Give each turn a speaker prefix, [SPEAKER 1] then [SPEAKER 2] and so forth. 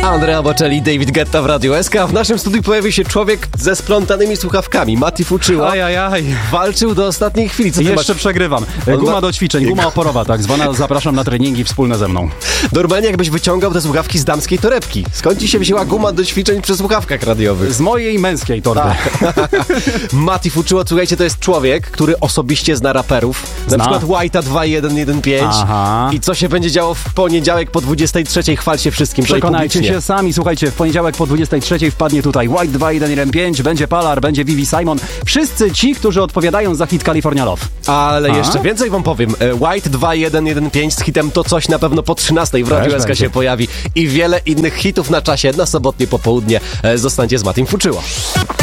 [SPEAKER 1] Andrea Bocelli, David Guetta w Radiu SK. W naszym studiu pojawił się człowiek ze splątanymi słuchawkami. Mati Fuczyła.
[SPEAKER 2] Ajajaj.
[SPEAKER 1] Walczył do ostatniej chwili. Co ty
[SPEAKER 2] Jeszcze
[SPEAKER 1] masz?
[SPEAKER 2] przegrywam. Guma do ćwiczeń, guma oporowa tak zwana. Zapraszam na treningi wspólne ze mną.
[SPEAKER 1] Normalnie jakbyś wyciągał te słuchawki z damskiej torebki. Skąd ci się wzięła guma do ćwiczeń przy słuchawkach radiowych?
[SPEAKER 2] Z mojej męskiej torby.
[SPEAKER 1] Mati Fuczyła, słuchajcie, to jest człowiek, który osobiście zna raperów. Na przykład White'a 2115.
[SPEAKER 2] Aha.
[SPEAKER 1] I co się będzie działo w poniedziałek po 23:00? Chwal się wszystkim.
[SPEAKER 2] Przekonajcie się sami. Słuchajcie, w poniedziałek po 23:00 wpadnie tutaj White 2115, będzie Palar, będzie Vivi Simon. Wszyscy ci, którzy odpowiadają za hit California Love.
[SPEAKER 1] Ale jeszcze więcej wam powiem. White 2115 z hitem To Coś na pewno po 13:00 w Radiu SK się pojawi. I wiele innych hitów na czasie na sobotnie popołudnie. Zostańcie z Matim Fuczyła.